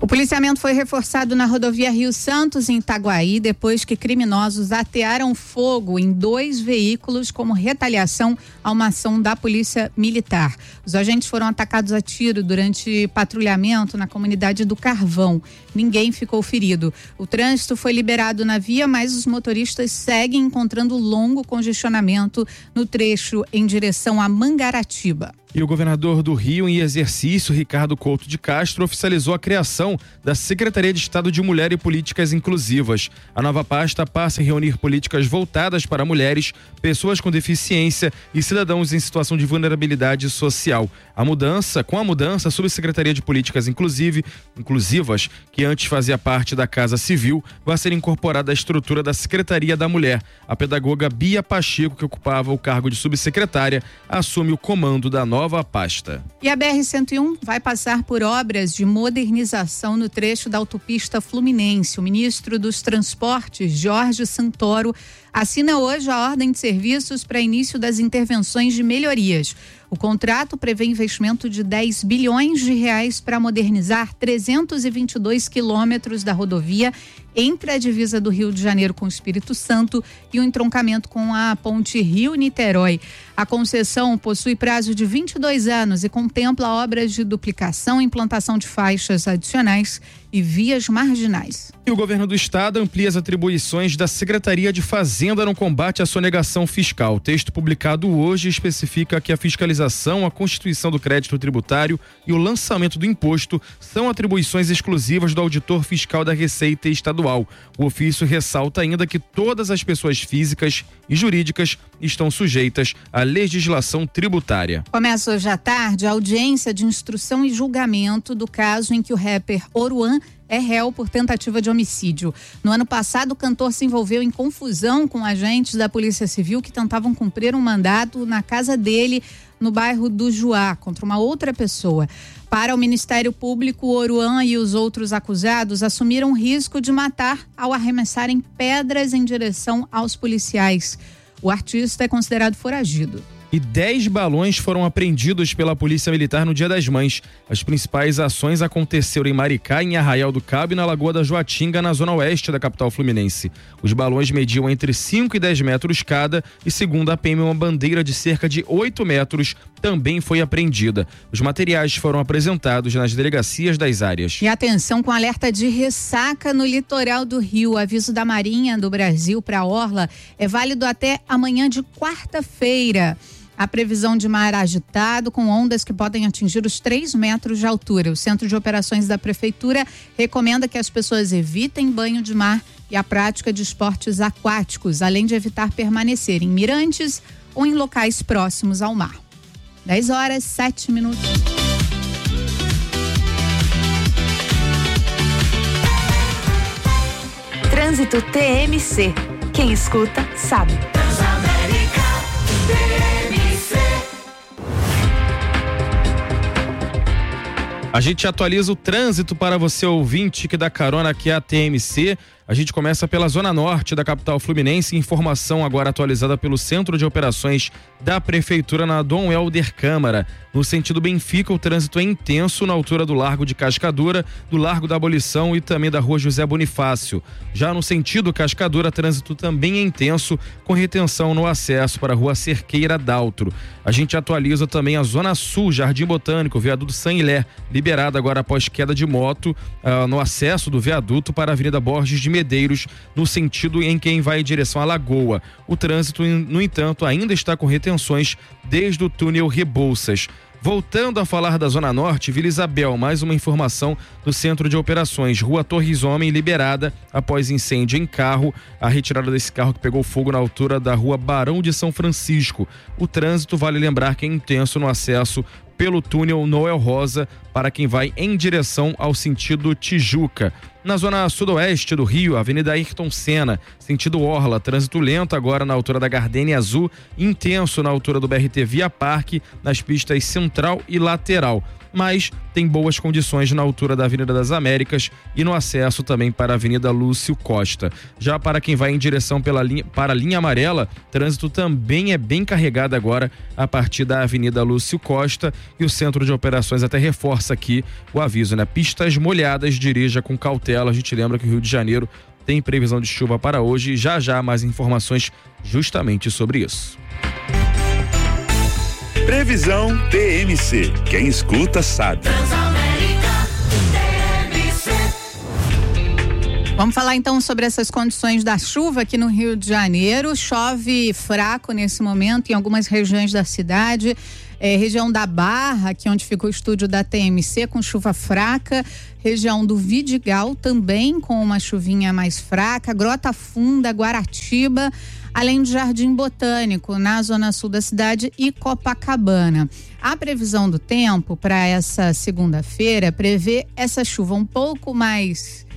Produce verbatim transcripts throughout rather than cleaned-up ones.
O policiamento foi reforçado na rodovia Rio Santos, em Itaguaí, depois que criminosos atearam fogo em dois veículos como retaliação a uma ação da Polícia Militar. Os agentes foram atacados a tiro durante patrulhamento na comunidade do Carvão. Ninguém ficou ferido. O trânsito foi liberado na via, mas os motoristas seguem encontrando longo congestionamento no trecho em direção a Mangaratiba. E o governador do Rio, em exercício, Ricardo Couto de Castro, oficializou a criação da Secretaria de Estado de Mulher e Políticas Inclusivas. A nova pasta passa a reunir políticas voltadas para mulheres, pessoas com deficiência e cidadãos em situação de vulnerabilidade social. A mudança, com a mudança, a Subsecretaria de Políticas Inclusive, Inclusivas, que antes fazia parte da Casa Civil, vai ser incorporada à estrutura da Secretaria da Mulher. A pedagoga Bia Pacheco, que ocupava o cargo de subsecretária, assume o comando da nova nova pasta. E a B R cento e um vai passar por obras de modernização no trecho da autopista Fluminense. O ministro dos Transportes, Jorge Santoro, assina hoje a ordem de serviços para início das intervenções de melhorias. O contrato prevê investimento de dez bilhões de reais para modernizar trezentos e vinte e dois quilômetros da rodovia entre a divisa do Rio de Janeiro com o Espírito Santo e o entroncamento com a ponte Rio-Niterói. A concessão possui prazo de vinte e dois anos e contempla obras de duplicação, implantação de faixas adicionais e vias marginais. E o governo do estado amplia as atribuições da Secretaria de Fazenda no combate à sonegação fiscal. O texto publicado hoje especifica que a fiscalização, a constituição do crédito tributário e o lançamento do imposto são atribuições exclusivas do auditor fiscal da Receita Estadual. O ofício ressalta ainda que todas as pessoas físicas e jurídicas estão sujeitas à legislação tributária. Começa hoje à tarde a audiência de instrução e julgamento do caso em que o rapper Oruan é réu por tentativa de homicídio. No ano passado, o cantor se envolveu em confusão com agentes da Polícia Civil que tentavam cumprir um mandato na casa dele, no bairro do Juá, contra uma outra pessoa. Para o Ministério Público, Oruan e os outros acusados assumiram o risco de matar ao arremessarem pedras em direção aos policiais. O artista é considerado foragido. E dez balões foram apreendidos pela Polícia Militar no Dia das Mães. As principais ações aconteceram em Maricá, em Arraial do Cabo e na Lagoa da Joatinga, na zona oeste da capital fluminense. Os balões mediam entre cinco e dez metros cada e, segundo a P M, uma bandeira de cerca de oito metros também foi apreendida. Os materiais foram apresentados nas delegacias das áreas. E atenção com alerta de ressaca no litoral do Rio. O aviso da Marinha do Brasil para a Orla é válido até amanhã de quarta-feira. A previsão de mar agitado com ondas que podem atingir os três metros de altura. O Centro de Operações da Prefeitura recomenda que as pessoas evitem banho de mar e a prática de esportes aquáticos, além de evitar permanecer em mirantes ou em locais próximos ao mar. dez horas, sete minutos. Trânsito T M C. Quem escuta, sabe. A gente atualiza o trânsito para você ouvinte que dá carona aqui à T M C. A gente começa pela zona norte da capital fluminense, informação agora atualizada pelo Centro de Operações da Prefeitura na Dom Helder Câmara. No sentido Benfica, o trânsito é intenso na altura do Largo de Cascadura, do Largo da Abolição e também da Rua José Bonifácio. Já no sentido Cascadura, trânsito também é intenso, com retenção no acesso para a Rua Cerqueira Daltro. A gente atualiza também a Zona Sul, Jardim Botânico, Viaduto Saint-Hilaire, liberado agora após queda de moto uh, no acesso do viaduto para a Avenida Borges de Medeiros, no sentido em quem vai em direção à Lagoa. O trânsito, no entanto, ainda está com retenções desde o túnel Rebouças. Voltando a falar da Zona Norte, Vila Isabel, mais uma informação do Centro de Operações. Rua Torres Homem liberada após incêndio em carro. A retirada desse carro que pegou fogo na altura da Rua Barão de São Francisco. O trânsito, vale lembrar que é intenso no acesso pelo túnel Noel Rosa para quem vai em direção ao sentido Tijuca. Na zona sudoeste do Rio, Avenida Ayrton Senna, sentido Orla, trânsito lento agora na altura da Gardênia Azul, intenso na altura do B R T Via Parque, nas pistas central e lateral. mas tem boas condições na altura da Avenida das Américas e no acesso também para a Avenida Lúcio Costa. Já para quem vai em direção pela linha, para a linha amarela, trânsito também é bem carregado agora a partir da Avenida Lúcio Costa, e o Centro de Operações até reforça aqui o aviso, né? Pistas molhadas, dirija com cautela. A gente lembra que o Rio de Janeiro tem previsão de chuva para hoje e já já mais informações justamente sobre isso. Previsão T M C. Quem escuta sabe. Vamos falar então sobre essas condições da chuva aqui no Rio de Janeiro. Chove fraco nesse momento em algumas regiões da cidade. É, região da Barra, aqui onde fica o estúdio da T M C, com chuva fraca. Região do Vidigal também com uma chuvinha mais fraca. Grota Funda, Guaratiba, além do Jardim Botânico, na zona sul da cidade, e Copacabana. A previsão do tempo para essa segunda-feira prevê essa chuva um pouco mais,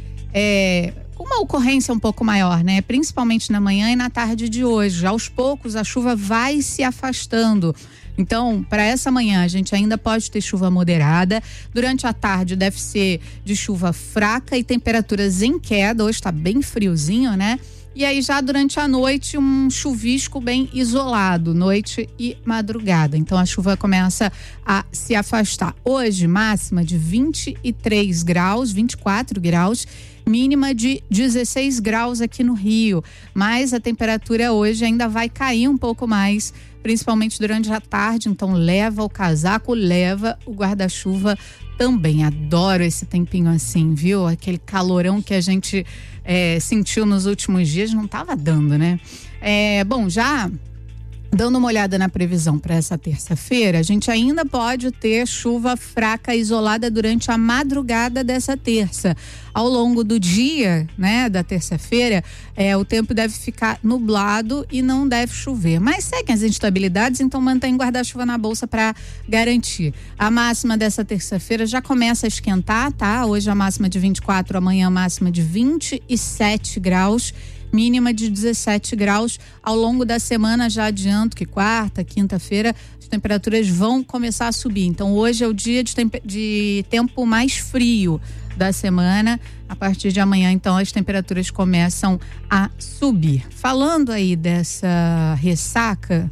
é, com uma ocorrência um pouco maior, né? Principalmente na manhã e na tarde de hoje. Aos poucos a chuva vai se afastando. Então, para essa manhã, a gente ainda pode ter chuva moderada. Durante a tarde deve ser de chuva fraca e temperaturas em queda. Hoje está bem friozinho, né? E aí já durante a noite um chuvisco bem isolado, noite e madrugada. Então a chuva começa a se afastar. Hoje máxima de vinte e três graus, vinte e quatro graus, mínima de dezesseis graus aqui no Rio. Mas a temperatura hoje ainda vai cair um pouco mais, principalmente durante a tarde. Então leva o casaco, leva o guarda-chuva também. Adoro esse tempinho assim, viu? Aquele calorão que a gente é, sentiu nos últimos dias, não estava dando, né? É, bom, já dando uma olhada na previsão para essa terça-feira, a gente ainda pode ter chuva fraca isolada durante a madrugada dessa terça. Ao longo do dia, né, da terça-feira, é, o tempo deve ficar nublado e não deve chover. Mas seguem as instabilidades, então mantém guarda-chuva na bolsa para garantir. A máxima dessa terça-feira já começa a esquentar, tá? Hoje a máxima de vinte e quatro, amanhã a máxima de vinte e sete graus. Mínima de dezessete graus. Ao longo da semana, já adianto que quarta, quinta-feira, as temperaturas vão começar a subir. Então hoje é o dia de, temp- de tempo mais frio da semana. A partir de amanhã, então, as temperaturas começam a subir. Falando aí dessa ressaca,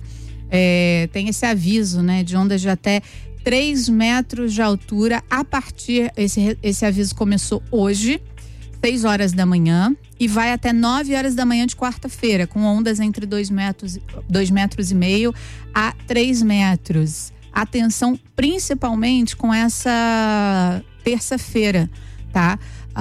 é, tem esse aviso, né, de ondas de até três metros de altura a partir, esse, esse aviso começou hoje, seis horas da manhã, e vai até nove horas da manhã de quarta-feira, com ondas entre dois metros, dois metros e meio a três metros. Atenção principalmente com essa terça-feira, tá?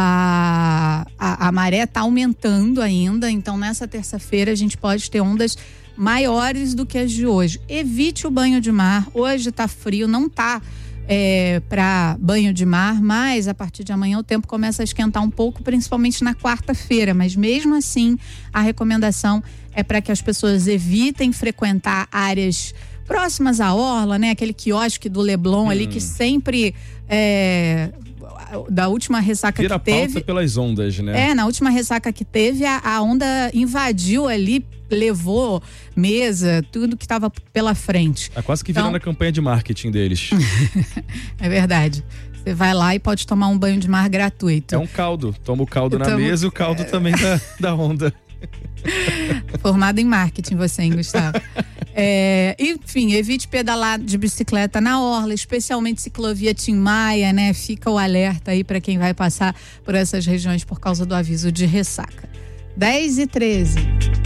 A, a, a maré está aumentando ainda, então nessa terça-feira a gente pode ter ondas maiores do que as de hoje. Evite o banho de mar. Hoje tá frio, não tá É, para banho de mar, mas a partir de amanhã o tempo começa a esquentar um pouco, principalmente na quarta-feira, mas mesmo assim a recomendação é para que as pessoas evitem frequentar áreas próximas à orla, né? Aquele quiosque do Leblon hum. ali que sempre é, da última ressaca Vira que teve. pauta pelas ondas, né? É, na última ressaca que teve, a, a onda invadiu ali, levou mesa, tudo que estava pela frente. É quase que virando então, a campanha de marketing deles. É verdade. Você vai lá e pode tomar um banho de mar gratuito. É um caldo. Toma o caldo na Tomo... mesa e o caldo é... também da, da onda. Formado em marketing você, hein, Gustavo? É, enfim, evite pedalar de bicicleta na orla, especialmente ciclovia Tim Maia, né? Fica o alerta aí para quem vai passar por essas regiões por causa do aviso de ressaca. dez e treze.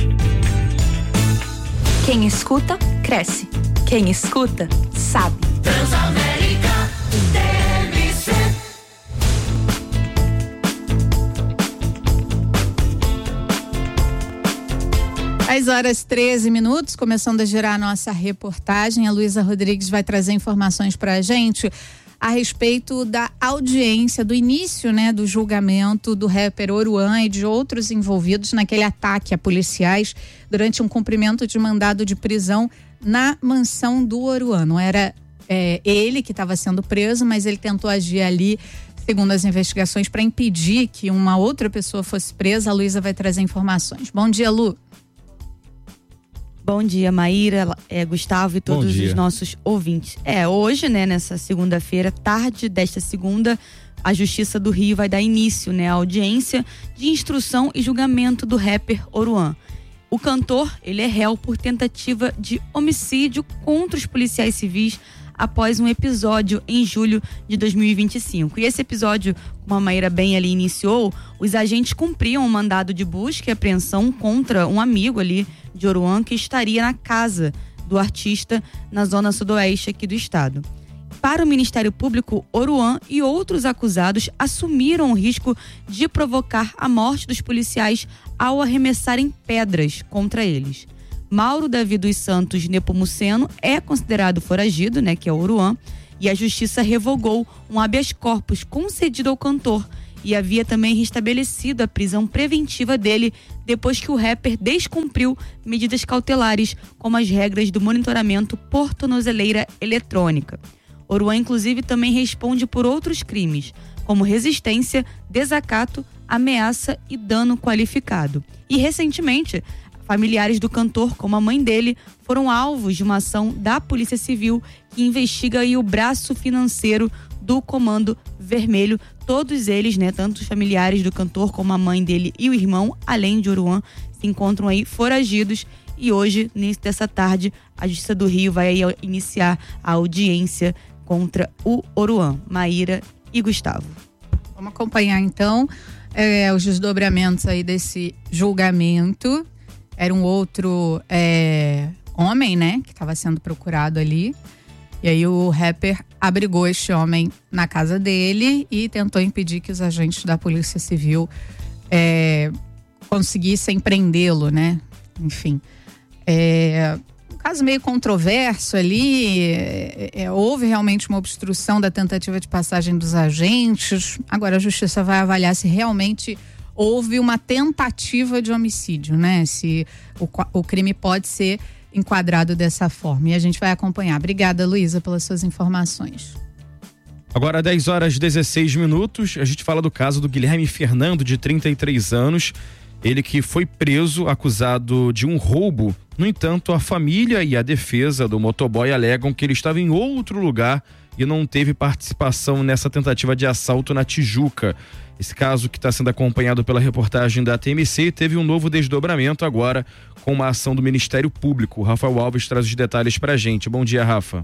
Quem escuta, cresce. Quem escuta, sabe. Transamérica T M C. dez horas treze minutos, começando a girar a nossa reportagem. A Luísa Rodrigues vai trazer informações para a gente a respeito da audiência, do início, né, do julgamento do rapper Oruan e de outros envolvidos naquele ataque a policiais durante um cumprimento de mandado de prisão na mansão do Oruan. Não era é, ele que estava sendo preso, mas ele tentou agir ali, segundo as investigações, para impedir que uma outra pessoa fosse presa. A Luísa vai trazer informações. Bom dia, Lu. Bom dia, Maíra, é, Gustavo e todos os nossos ouvintes. É, hoje, né, nessa segunda-feira, tarde desta segunda, a Justiça do Rio vai dar início, né, à audiência de instrução e julgamento do rapper Oruan. O cantor, ele é réu por tentativa de homicídio contra os policiais civis após um episódio em julho de dois mil e vinte e cinco. E esse episódio, como a Maíra bem ali iniciou, os agentes cumpriam um mandado de busca e apreensão contra um amigo ali de Oruan que estaria na casa do artista na zona sudoeste aqui do estado. Para o Ministério Público, Oruan e outros acusados assumiram o risco de provocar a morte dos policiais ao arremessarem pedras contra eles. Mauro Davi dos Santos Nepomuceno é considerado foragido, né, que é o Oruan, e a justiça revogou um habeas corpus concedido ao cantor e havia também restabelecido a prisão preventiva dele depois que o rapper descumpriu medidas cautelares, como as regras do monitoramento por tornozeleira eletrônica. Oruan, inclusive, também responde por outros crimes, como resistência, desacato, ameaça e dano qualificado. E, recentemente, familiares do cantor, como a mãe dele, foram alvos de uma ação da Polícia Civil que investiga aí o braço financeiro do Comando Vermelho. Todos eles, né, tanto os familiares do cantor como a mãe dele e o irmão, além de Oruan, se encontram aí foragidos. E hoje, nessa dessa tarde, a Justiça do Rio vai aí iniciar a audiência contra o Oruan. Maíra e Gustavo. Vamos acompanhar então é, os desdobramentos aí desse julgamento. Era um outro é, homem, né, que estava sendo procurado ali. E aí o rapper abrigou este homem na casa dele e tentou impedir que os agentes da Polícia Civil é, conseguissem prendê-lo, né? Enfim, é um caso meio controverso ali. É, é, houve realmente uma obstrução da tentativa de passagem dos agentes. Agora a Justiça vai avaliar se realmente houve uma tentativa de homicídio, né? Se o, o crime pode ser enquadrado dessa forma. E a gente vai acompanhar. Obrigada, Luísa, pelas suas informações. Agora, dez horas e dezesseis minutos, a gente fala do caso do Guilherme Fernando, de trinta e três anos. Ele que foi preso, acusado de um roubo. No entanto, a família e a defesa do motoboy alegam que ele estava em outro lugar e não teve participação nessa tentativa de assalto na Tijuca. Esse caso, que está sendo acompanhado pela reportagem da T M C, teve um novo desdobramento agora com uma ação do Ministério Público. O Rafael Alves traz os detalhes pra gente. Bom dia, Rafa.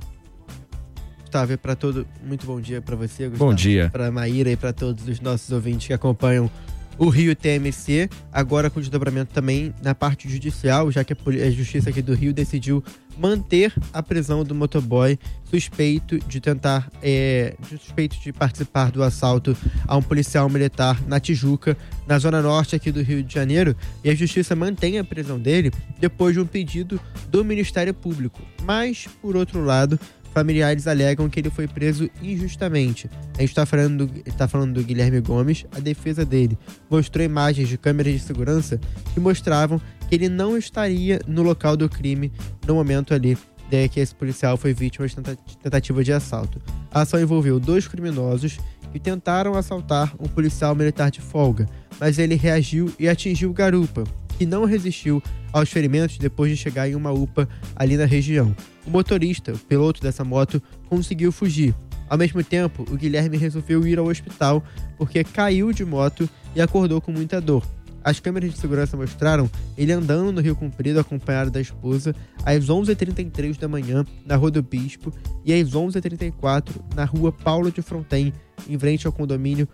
Gustavo, para todo, muito bom dia para você, Gustavo. Bom dia. Para Maíra e para todos os nossos ouvintes que acompanham o Rio T M C, agora com desdobramento também na parte judicial, já que a Justiça aqui do Rio decidiu manter a prisão do motoboy suspeito de tentar, é, suspeito de participar do assalto a um policial militar na Tijuca, na zona norte aqui do Rio de Janeiro, e a Justiça mantém a prisão dele depois de um pedido do Ministério Público. Mas, por outro lado, familiares alegam que ele foi preso injustamente. A gente está falando, do, tá falando do Guilherme Gomes. A defesa dele mostrou imagens de câmeras de segurança que mostravam que ele não estaria no local do crime no momento ali de que esse policial foi vítima de tentativa de assalto. A ação envolveu dois criminosos que tentaram assaltar um policial militar de folga, mas ele reagiu e atingiu o garupa, que não resistiu aos ferimentos depois de chegar em uma U P A ali na região. O motorista, o piloto dessa moto, conseguiu fugir. Ao mesmo tempo, o Guilherme resolveu ir ao hospital porque caiu de moto e acordou com muita dor. As câmeras de segurança mostraram ele andando no Rio Comprido acompanhado da esposa às onze e trinta e três da manhã na Rua do Bispo e às onze e trinta e quatro na Rua Paulo de Fronten, em frente ao condomínio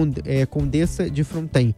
Condessa de Fronten.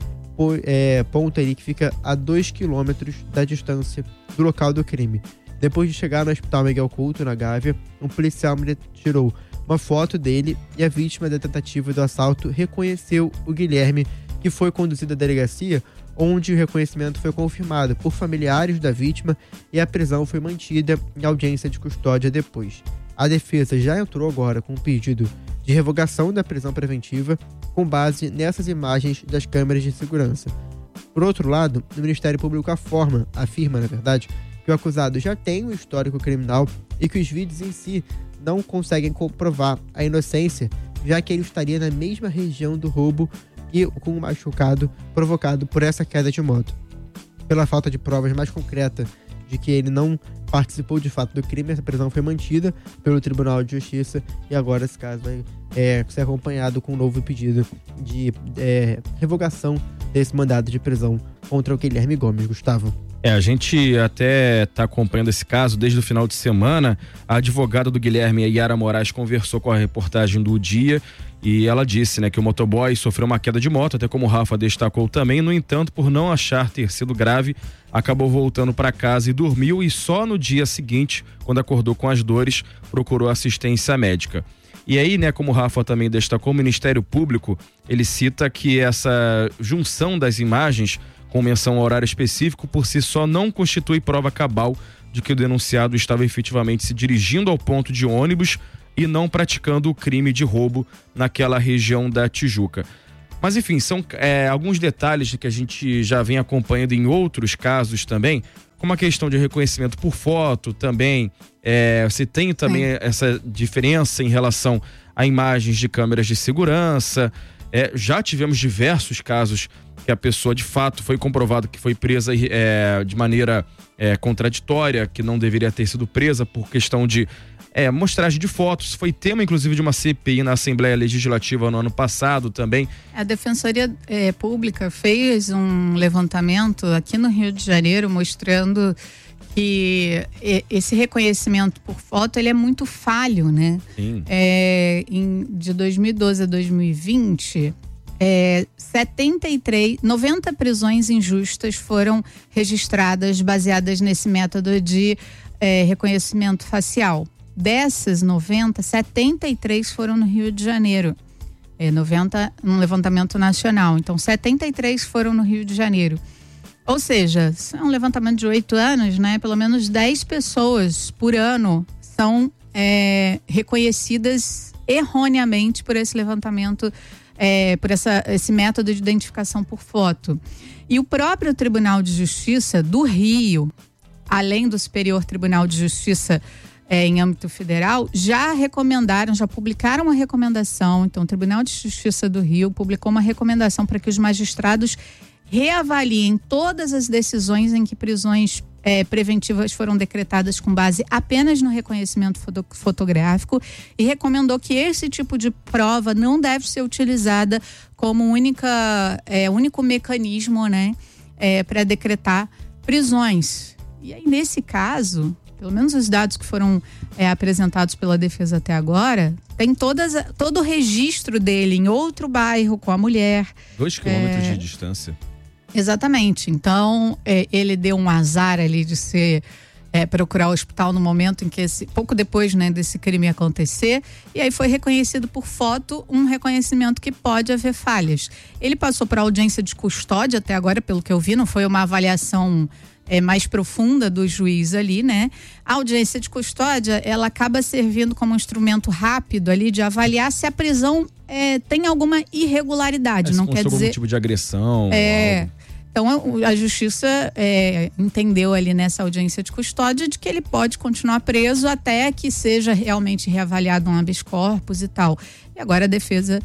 É, ponto ali que fica a dois quilômetros da distância do local do crime. Depois de chegar no Hospital Miguel Couto, na Gávea, um policial tirou uma foto dele e a vítima da tentativa do assalto reconheceu o Guilherme, que foi conduzido à delegacia, onde o reconhecimento foi confirmado por familiares da vítima e a prisão foi mantida em audiência de custódia depois. A defesa já entrou agora com um pedido de revogação da prisão preventiva com base nessas imagens das câmeras de segurança. Por outro lado, o Ministério Público afirma, afirma, na verdade, que o acusado já tem um histórico criminal e que os vídeos em si não conseguem comprovar a inocência, já que ele estaria na mesma região do roubo e com o machucado provocado por essa queda de moto. Pela falta de provas mais concretas de que ele não participou de fato do crime. Essa prisão foi mantida pelo Tribunal de Justiça e agora esse caso vai é, ser acompanhado com um novo pedido de é, revogação desse mandado de prisão contra o Guilherme Gomes. Gustavo. É, a gente até está acompanhando esse caso desde o final de semana. A advogada do Guilherme, a Yara Moraes, conversou com a reportagem do Dia e ela disse, né, que o motoboy sofreu uma queda de moto, até como o Rafa destacou também. No entanto, por não achar ter sido grave, acabou voltando para casa e dormiu, e só no dia seguinte, quando acordou com as dores, procurou assistência médica. E aí, né, como o Rafa também destacou, o Ministério Público, ele cita que essa junção das imagens com menção ao horário específico, por si só não constitui prova cabal de que o denunciado estava efetivamente se dirigindo ao ponto de ônibus e não praticando o crime de roubo naquela região da Tijuca. Mas enfim, são é, alguns detalhes que a gente já vem acompanhando em outros casos também, como a questão de reconhecimento por foto também. É, você tem também Sim. essa diferença em relação a imagens de câmeras de segurança. É, já tivemos diversos casos que a pessoa de fato foi comprovado que foi presa é, de maneira é, contraditória, que não deveria ter sido presa por questão de é, mostragem de fotos. Foi tema inclusive de uma C P I na Assembleia Legislativa no ano passado também. A Defensoria é, Pública fez um levantamento aqui no Rio de Janeiro mostrando que esse reconhecimento por foto ele é muito falho, né? Sim. É, em, de dois mil e doze a dois mil e vinte, é, setenta e três, noventa prisões injustas foram registradas baseadas nesse método de é, reconhecimento facial. Dessas noventa, setenta e três foram no Rio de Janeiro. É, noventa um levantamento nacional. Então, setenta e três foram no Rio de Janeiro. Ou seja, isso é um levantamento de oito anos, né? Pelo menos dez pessoas por ano são é, reconhecidas erroneamente por esse levantamento, é, por essa, esse método de identificação por foto. E o próprio Tribunal de Justiça do Rio, além do Superior Tribunal de Justiça é, em âmbito federal, já recomendaram, já publicaram uma recomendação. Então, o Tribunal de Justiça do Rio publicou uma recomendação para que os magistrados reavaliem todas as decisões em que prisões é, preventivas foram decretadas com base apenas no reconhecimento foto, fotográfico e recomendou que esse tipo de prova não deve ser utilizada como única, é, único mecanismo, né, é, para decretar prisões. E aí, nesse caso, pelo menos os dados que foram é, apresentados pela defesa até agora, tem todas, todo o registro dele em outro bairro com a mulher. Dois quilômetros é, de distância. Exatamente. Então, é, ele deu um azar ali de ser é, procurar o hospital no momento em que esse, pouco depois, né, desse crime acontecer, e aí foi reconhecido por foto, um reconhecimento que pode haver falhas. Ele passou para audiência de custódia até agora, pelo que eu vi, não foi uma avaliação é, mais profunda do juiz ali, né? A audiência de custódia, ela acaba servindo como um instrumento rápido ali de avaliar se a prisão é, tem alguma irregularidade, é, não quer dizer algum tipo de agressão. É. Algo. Então a justiça é, entendeu ali nessa audiência de custódia de que ele pode continuar preso até que seja realmente reavaliado um habeas corpus e tal. E agora a defesa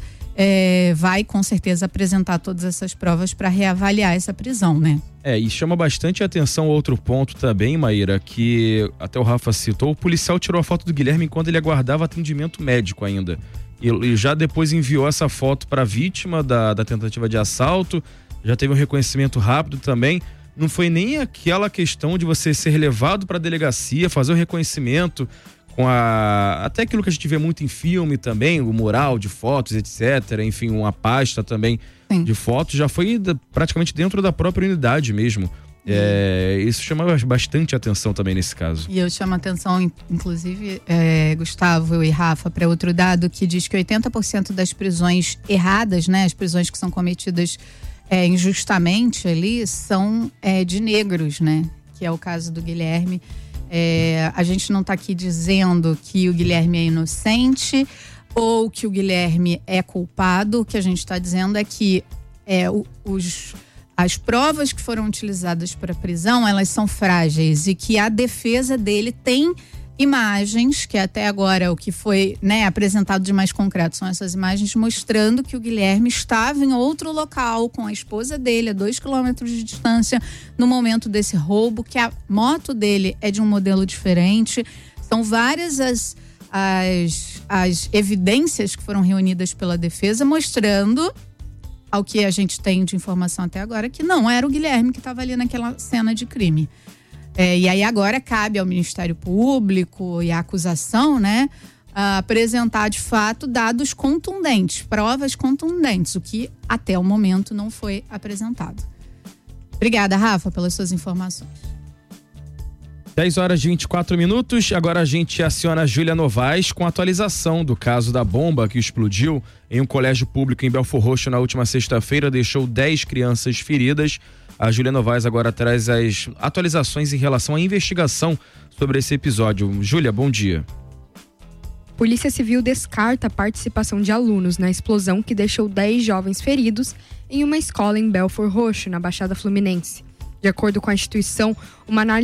é, vai com certeza apresentar todas essas provas para reavaliar essa prisão, né? É, e chama bastante atenção outro ponto também, Maíra, que até o Rafa citou, o policial tirou a foto do Guilherme enquanto ele aguardava atendimento médico ainda. E, e já depois enviou essa foto para a vítima da, da tentativa de assalto. Já teve um reconhecimento rápido também. Não foi nem aquela questão de você ser levado para a delegacia, fazer o reconhecimento com a... até aquilo que a gente vê muito em filme também, o mural de fotos, etcétera. Enfim, uma pasta também Sim. de fotos. Já foi da, praticamente dentro da própria unidade mesmo. É, isso chama bastante atenção também nesse caso. E eu chamo a atenção, inclusive, é, Gustavo e Rafa, para outro dado que diz que oitenta por cento das prisões erradas, né, as prisões que são cometidas É, injustamente ali, são é, de negros, né? Que é o caso do Guilherme. É, a gente não está aqui dizendo que o Guilherme é inocente ou que o Guilherme é culpado. O que a gente está dizendo é que é, o, os, as provas que foram utilizadas para a prisão, elas são frágeis e que a defesa dele tem imagens, que até agora o que foi, né, apresentado de mais concreto são essas imagens mostrando que o Guilherme estava em outro local com a esposa dele a dois quilômetros de distância no momento desse roubo, que a moto dele é de um modelo diferente. São várias as, as, as evidências que foram reunidas pela defesa mostrando, ao que a gente tem de informação até agora, que não era o Guilherme que estava ali naquela cena de crime. É, e aí agora cabe ao Ministério Público e à acusação, né, apresentar de fato dados contundentes, provas contundentes, o que até o momento não foi apresentado. Obrigada, Rafa, pelas suas informações. dez horas e vinte e quatro minutos, agora a gente aciona a Júlia Novaes com a atualização do caso da bomba que explodiu em um colégio público em Belford Roxo na última sexta-feira, deixou dez crianças feridas. A Júlia Novaes agora traz as atualizações em relação à investigação sobre esse episódio. Júlia, bom dia. Polícia Civil descarta a participação de alunos na explosão que deixou dez jovens feridos em uma escola em Belford Roxo, na Baixada Fluminense. De acordo com a instituição, uma análise